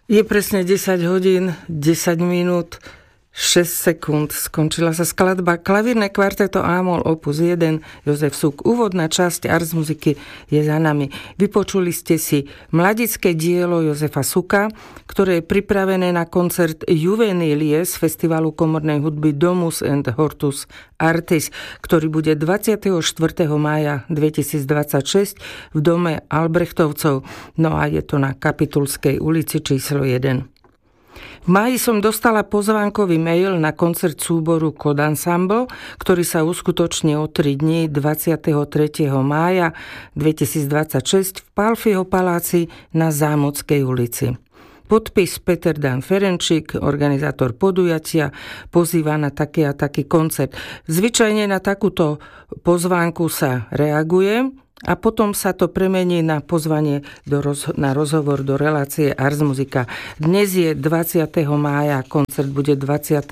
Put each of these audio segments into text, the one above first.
Je presne 10 hodín, 10 minút, 6 sekúnd. Skončila sa skladba Klavírne kvarteto A-moll opus 1 Jozef Suk. Úvodná časť Ars muziky je za nami. Vypočuli ste si mladické dielo Jozefa Suka, ktoré je pripravené na koncert Juvenilie z Festivalu komornej hudby Domus and Hortus Artis, ktorý bude 24. mája 2026 v dome Albrechtovcov. No a je to na Kapitulskej ulici číslo 1. V máji som dostala pozvánkový mail na koncert súboru Kod Ensemble, ktorý sa uskutoční o 3 dní 23. mája 2026 v Palfiho paláci na Zámockej ulici. Podpis Peter Dan Ferenčík, organizátor podujatia, pozýva na taký a taký koncert. Zvyčajne na takúto pozvánku sa reaguje a potom sa to premení na pozvanie na rozhovor do relácie Ars Muzika. Dnes je 20. mája, koncert bude 23.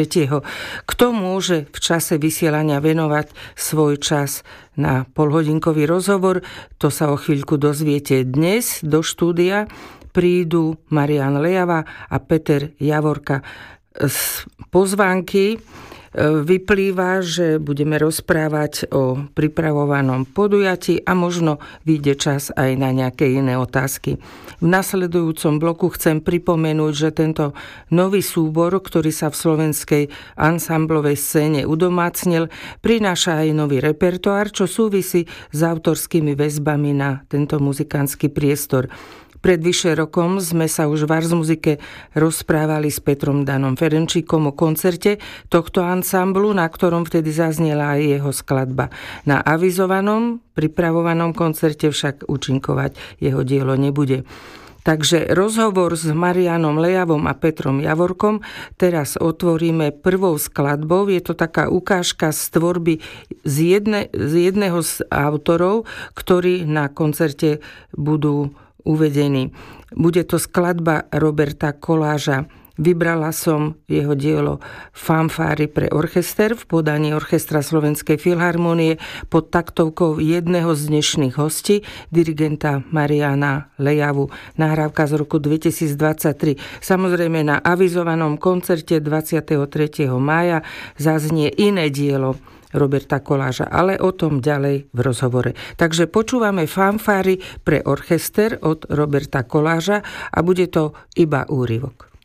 Kto môže v čase vysielania venovať svoj čas na polhodinkový rozhovor, to sa o chvíľku dozviete. Dnes do štúdia prídu Marián Lejava a Peter Javorka. Z pozvánky vyplýva, že budeme rozprávať o pripravovanom podujatí a možno vyjde čas aj na nejaké iné otázky. V nasledujúcom bloku chcem pripomenúť, že tento nový súbor, ktorý sa v slovenskej ansamblovej scéne udomácnil, prináša aj nový repertoár, čo súvisí s autorskými väzbami na tento muzikantský priestor. Pred vyše rokom sme sa už v Ars Muzike rozprávali s Petrom Danom Ferenčíkom o koncerte tohto ansamblu, na ktorom vtedy zaznela aj jeho skladba. Na avizovanom, pripravovanom koncerte však účinkovať jeho dielo nebude. Takže rozhovor s Mariánom Lejavom a Petrom Javorkom teraz otvoríme prvou skladbou. Je to taká ukážka z tvorby z jedného z autorov, ktorí na koncerte budú uvedený. Bude to skladba Roberta Koláža. Vybrala som jeho dielo Fanfáry pre orchester v podaní Orchestra Slovenskej filharmonie pod taktovkou jedného z dnešných hostí, dirigenta Mariána Lejavu. Nahrávka z roku 2023. Samozrejme na avizovanom koncerte 23. mája zaznie iné dielo Roberta Koláža, ale o tom ďalej v rozhovore. Takže počúvame Fanfáry pre orchester od Roberta Koláža a bude to iba úryvok.